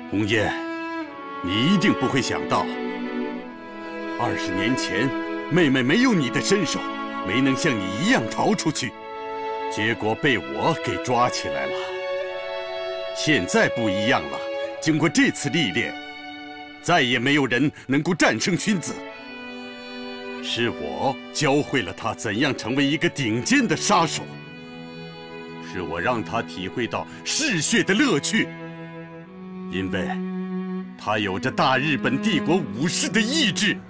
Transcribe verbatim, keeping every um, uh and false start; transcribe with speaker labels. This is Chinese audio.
Speaker 1: 红叶，你一定不会想到，二十年前妹妹没有你的身手，没能像你一样逃出去，结果被我给抓起来了。现在不一样了，经过这次历练，再也没有人能够战胜荀子。是我教会了他怎样成为一个顶尖的杀手，是我让他体会到嗜血的乐趣。因为他有着大日本帝国武士的意志。